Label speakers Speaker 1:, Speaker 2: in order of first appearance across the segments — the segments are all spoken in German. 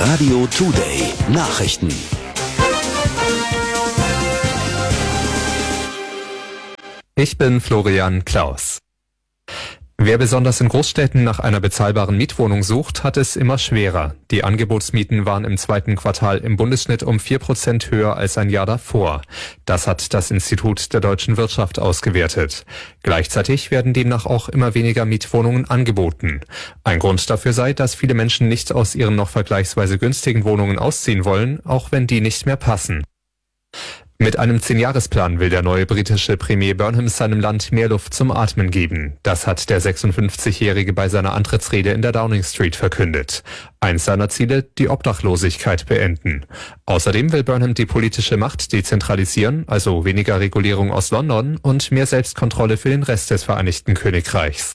Speaker 1: Radio Today Nachrichten.
Speaker 2: Ich bin Florian Klaus. Wer besonders in Großstädten nach einer bezahlbaren Mietwohnung sucht, hat es immer schwerer. Die Angebotsmieten waren im zweiten Quartal im Bundesschnitt um 4% höher als ein Jahr davor. Das hat das Institut der deutschen Wirtschaft ausgewertet. Gleichzeitig werden demnach auch immer weniger Mietwohnungen angeboten. Ein Grund dafür sei, dass viele Menschen nicht aus ihren noch vergleichsweise günstigen Wohnungen ausziehen wollen, auch wenn die nicht mehr passen. Mit einem 10-Jahresplan will der neue britische Premier Burnham seinem Land mehr Luft zum Atmen geben. Das hat der 56-Jährige bei seiner Antrittsrede in der Downing Street verkündet. Eins seiner Ziele, die Obdachlosigkeit beenden. Außerdem will Burnham die politische Macht dezentralisieren, also weniger Regulierung aus London und mehr Selbstkontrolle für den Rest des Vereinigten Königreichs.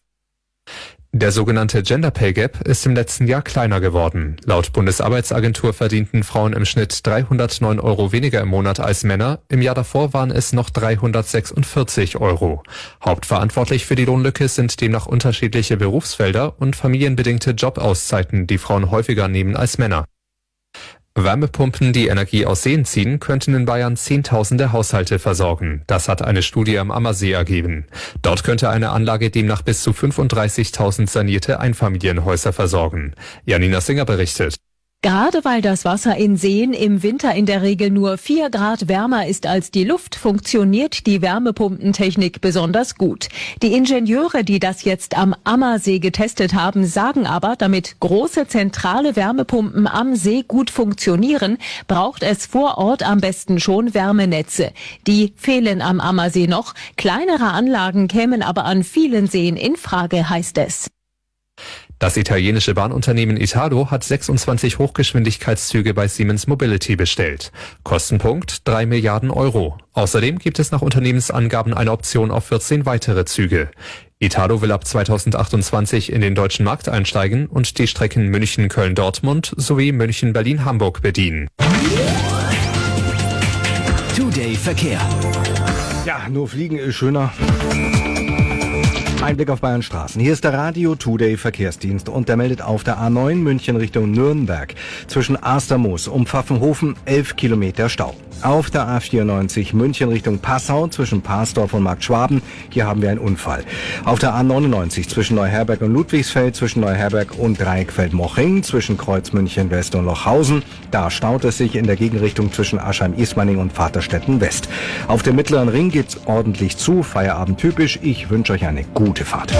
Speaker 2: Der sogenannte Gender Pay Gap ist im letzten Jahr kleiner geworden. Laut Bundesarbeitsagentur verdienten Frauen im Schnitt 309 € weniger im Monat als Männer. Im Jahr davor waren es noch 346 €. Hauptverantwortlich für die Lohnlücke sind demnach unterschiedliche Berufsfelder und familienbedingte Jobauszeiten, die Frauen häufiger nehmen als Männer. Wärmepumpen, die Energie aus Seen ziehen, könnten in Bayern Zehntausende Haushalte versorgen. Das hat eine Studie am Ammersee ergeben. Dort könnte eine Anlage demnach bis zu 35.000 sanierte Einfamilienhäuser versorgen. Janina Singer berichtet.
Speaker 3: Gerade weil das Wasser in Seen im Winter in der Regel nur 4 Grad wärmer ist als die Luft, funktioniert die Wärmepumpentechnik besonders gut. Die Ingenieure, die das jetzt am Ammersee getestet haben, sagen aber, damit große zentrale Wärmepumpen am See gut funktionieren, braucht es vor Ort am besten schon Wärmenetze. Die fehlen am Ammersee noch. Kleinere Anlagen kämen aber an vielen Seen in Frage, heißt es.
Speaker 2: Das italienische Bahnunternehmen Italo hat 26 Hochgeschwindigkeitszüge bei Siemens Mobility bestellt. Kostenpunkt 3 Milliarden €. Außerdem gibt es nach Unternehmensangaben eine Option auf 14 weitere Züge. Italo will ab 2028 in den deutschen Markt einsteigen und die Strecken München, Köln, Dortmund sowie München, Berlin, Hamburg bedienen.
Speaker 1: Today Verkehr.
Speaker 4: Ja, nur Fliegen ist schöner. Ein Blick auf Bayern Straßen. Hier ist der Radio Today Verkehrsdienst und der meldet auf der A9 München Richtung Nürnberg. Zwischen Astermoos und Pfaffenhofen 11 Kilometer Stau. Auf der A94 München Richtung Passau zwischen Parsdorf und Markt Schwaben. Hier haben wir einen Unfall. Auf der A99 zwischen Neuherberg und Ludwigsfeld, zwischen Neuherberg und Dreieckfeld-Moching, zwischen Kreuz München West und Lochhausen. Da staut es sich in der Gegenrichtung zwischen Aschheim-Ismaning und Vaterstetten West. Auf dem Mittleren Ring geht's ordentlich zu. Feierabend typisch. Ich wünsche euch eine gute Fahrt.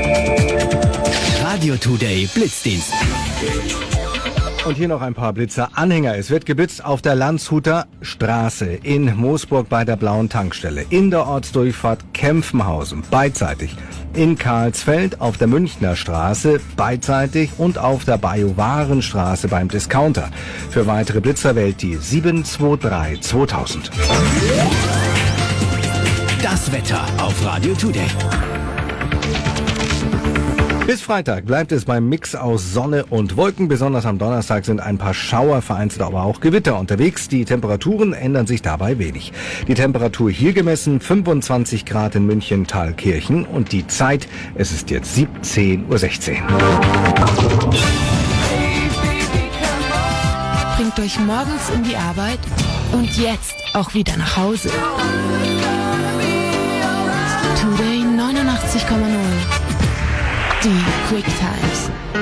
Speaker 1: Radio Today Blitzdienst.
Speaker 4: Und hier noch ein paar Blitzer-Anhänger. Es wird geblitzt auf der Landshuter Straße in Moosburg bei der Blauen Tankstelle, in der Ortsdurchfahrt Kempfenhausen beidseitig, in Karlsfeld auf der Münchner Straße beidseitig und auf der Bajuwarenstraße beim Discounter. Für weitere Blitzer wählt die 723 2000.
Speaker 1: Das Wetter auf Radio Today.
Speaker 4: Bis Freitag bleibt es beim Mix aus Sonne und Wolken. Besonders am Donnerstag sind ein paar Schauer, vereinzelt aber auch Gewitter unterwegs. Die Temperaturen ändern sich dabei wenig. Die Temperatur hier gemessen 25 Grad in München Thalkirchen und die Zeit, es ist jetzt 17:16 Uhr.
Speaker 5: Bringt euch morgens in die Arbeit und jetzt auch wieder nach Hause. Today 89,0. Die Quick Times.